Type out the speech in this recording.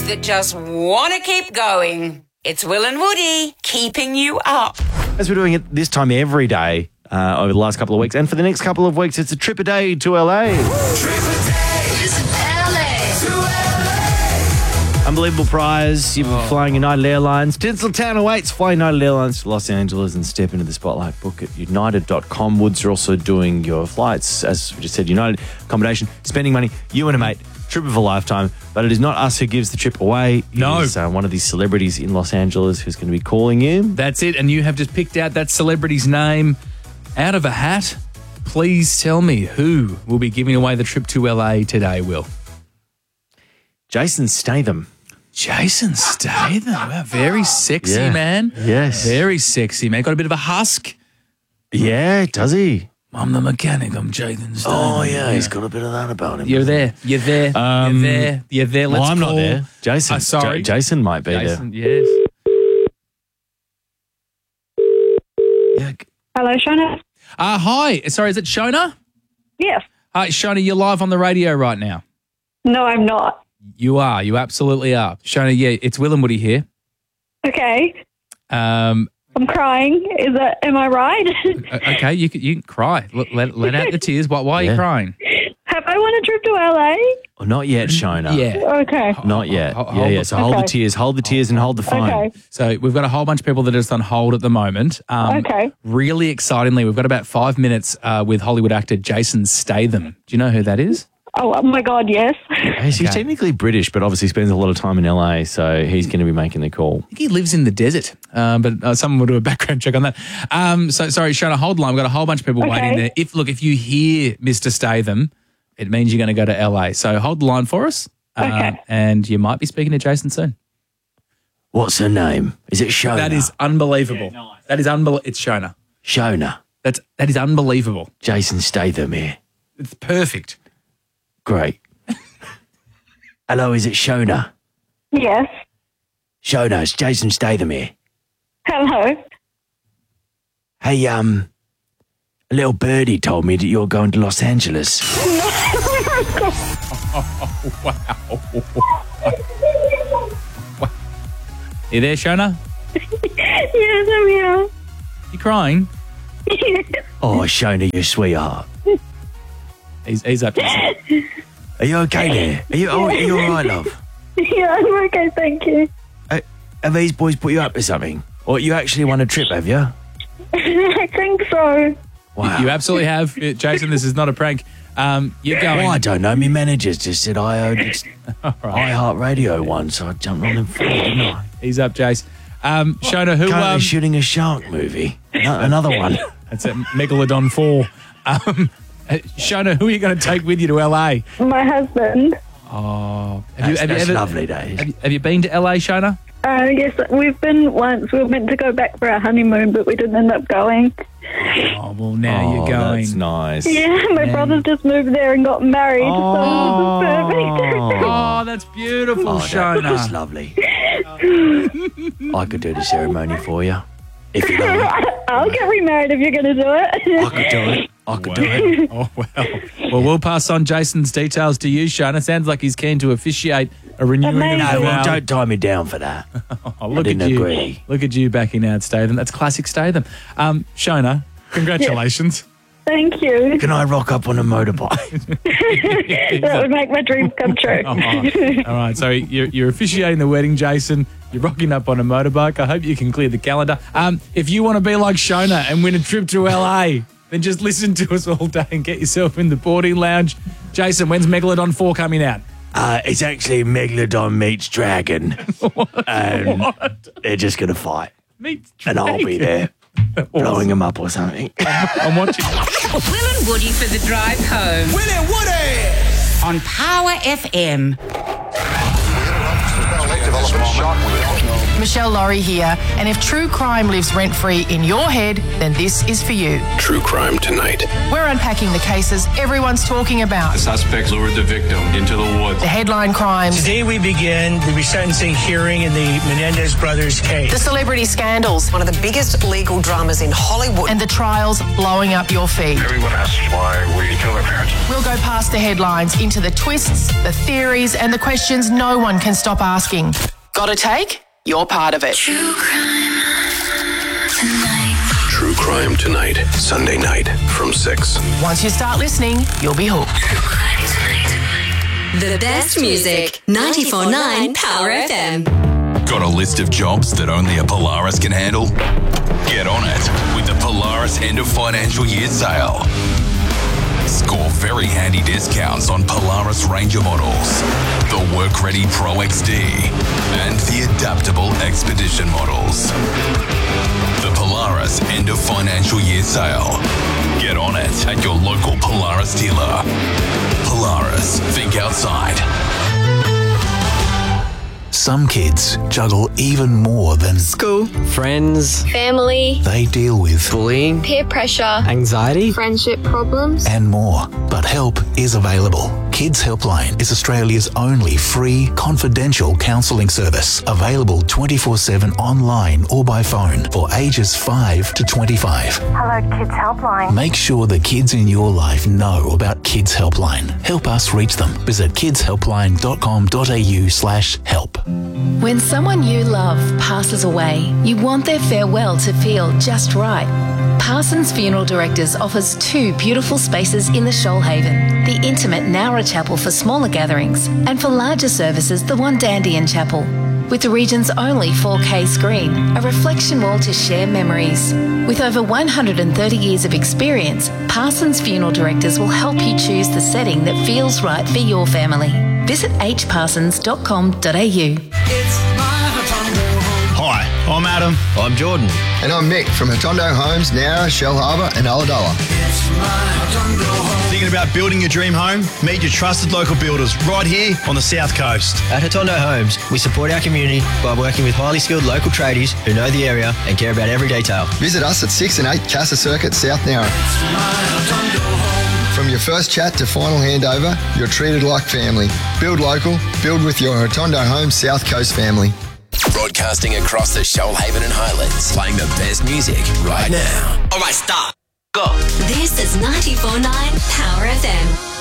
that just want to keep going. It's Will and Woody keeping you up. As we're doing it this time every day over the last couple of weeks, and for the next couple of weeks, it's a trip a day to LA. Unbelievable prize. You're flying United Airlines. Tinseltown awaits. Fly United Airlines to Los Angeles and step into the spotlight. Book at united.com. Woods are also doing your flights. As we just said, United accommodation, spending money, you and a mate, trip of a lifetime. But it is not us who gives the trip away. No. It is one of these celebrities in Los Angeles who's going to be calling you. That's it. And you have just picked out that celebrity's name out of a hat. Please tell me who will be giving away the trip to LA today, Will. Jason Statham. Jason Statham. Wow, very sexy, man. Yes. Very sexy, man. Got a bit of a husk. Yeah, does he? I'm the mechanic. I'm Jason Statham. Oh, yeah, he's got a bit of that about him. You're there. You're there. You're there. You're there. Let's Well, I'm call. not there. Jason. Sorry. Jason might be Jason, yes. there. Yeah. Hello, Shona. Hi. Sorry, is it Shona? Yes. Hi, Shona, you're live on the radio right now. No, I'm not. You are. You absolutely are. Shona, yeah, it's Will and Woody here. Okay. Um, I'm crying. Am I right? okay, you can cry. Let out the tears. Why are you Yeah. crying? Have I won a trip to LA? Oh, not yet, Shona. Yeah. Okay. Not yet. Hold Yeah. the- So hold the Okay. tears. Hold the tears and hold the phone. Okay. So we've got a whole bunch of people that are just on hold at the moment. Okay. Really excitingly, we've got about 5 minutes with Hollywood actor Jason Statham. Do you know who that is? Oh my God, yes. He's technically British, but obviously spends a lot of time in LA, so he's going to be making the call. I think he lives in the desert, but someone will do a background check on that. So sorry, Shona, hold the line. We've got a whole bunch of people waiting there. If you hear Mr. Statham, it means you're going to go to LA. So hold the line for us. Okay. And you might be speaking to Jason soon. What's her name? Is it Shona? That is unbelievable. Yeah, nice. That is unbelievable. It's Shona. Shona. That is unbelievable. Jason Statham here. It's perfect. Great. Hello, is it Shona? Yes. Shona, it's Jason Statham here. Hello. Hey, a little birdie told me that you're going to Los Angeles. You there, Shona? Yes, I'm here. You crying? Oh, Shona, you sweetheart. He's up to Are you okay there? Are you all right, love? Yeah, I'm okay, thank you. Have these boys put you up to something? Or you actually won a trip, have you? I think so. Wow. You absolutely have. Jason, this is not a prank. You're going. Well, I don't know. My manager's just said I owed iHeartRadio one, so I jumped on him first, didn't I? He's up, Jace. Shona, who... Currently shooting a shark movie. Another one. That's at Megalodon 4. Shona, who are you going to take with you to LA? My husband. Oh, That's lovely days. Have you been to LA, Shona? Yes, we've been once. We were meant to go back for our honeymoon, but we didn't end up going. Oh, well, now you're going. That's nice. Yeah, my brother's just moved there and got married, so this is perfect. Oh, that's beautiful, Shona. That's lovely. I could do the ceremony for you. If you like. I'll get remarried if you're going to do it. I could do it. I could do it. Oh, well. Well, we'll pass on Jason's details to you, Shona. Sounds like he's keen to officiate a renewing Amazing. of No, the well, vow. don't tie me down for that. Oh, look I didn't at you. agree. Look at you backing out Statham. That's classic Statham. Shona, congratulations. Thank you. Can I rock up on a motorbike? That would make my dreams come true. All right, so you're officiating the wedding, Jason. You're rocking up on a motorbike. I hope you can clear the calendar. If you want to be like Shona and win a trip to LA, then just listen to us all day and get yourself in the boarding lounge. Jason, when's Megalodon 4 coming out? It's actually Megalodon meets Dragon. And they're just going to fight. And I'll be there. Blowing them up or something. I'm watching. Will and Woody for the drive home. Will and Woody! On Power FM. Development shock. Michelle Laurie here, and if true crime lives rent-free in your head, then this is for you. True Crime Tonight. We're unpacking the cases everyone's talking about. The suspects lured the victim into the woods. The headline crimes. Today we begin the resentencing hearing in the Menendez brothers case. The celebrity scandals. One of the biggest legal dramas in Hollywood. And the trials blowing up your feed. Everyone asks why we kill our parents. We'll go past the headlines into the twists, the theories, and the questions no one can stop asking. Got a take? You're part of it. True Crime Tonight. Sunday night from 6. Once you start listening, you'll be hooked. The best music. 94.9 Power FM. Got a list of jobs that only a Polaris can handle? Get on it with the Polaris End of Financial Year sale. Score very handy discounts on Polaris Ranger models, the Work-Ready Pro XD, and the adaptable Expedition models. The Polaris End of Financial Year sale. Get on it at your local Polaris dealer. Polaris, think outside. Some kids juggle even more than school, friends, family. They deal with bullying, peer pressure, anxiety, friendship problems, and more. But help is available. Kids Helpline is Australia's only free, confidential counselling service, available 24/7 online or by phone for ages 5 to 25. Hello, Kids Helpline. Make sure the kids in your life know about Kids Helpline. Help us reach them. Visit kidshelpline.com.au/help. When someone you love passes away, you want their farewell to feel just right. Parsons Funeral Directors offers 2 beautiful spaces in the Shoalhaven. The intimate Nowra Chapel for smaller gatherings, and for larger services, the Wandandyan Chapel. With the region's only 4K screen, a reflection wall to share memories. With over 130 years of experience, Parsons Funeral Directors will help you choose the setting that feels right for your family. Visit hparsons.com.au. Hi, I'm Adam. I'm Jordan. And I'm Mick from Hatondo Homes, Nowra, Shell Harbour and Ulladulla. Thinking about building your dream home? Meet your trusted local builders right here on the South Coast. At Hatondo Homes, we support our community by working with highly skilled local tradies who know the area and care about every detail. Visit us at 6 and 8 Casa Circuit, South Nowra. From your first chat to final handover, you're treated like family. Build local, build with your Hatondo Homes South Coast family. Broadcasting across the Shoalhaven and Highlands, playing the best music right now. All right, stop. Go. This is 94.9 Power FM.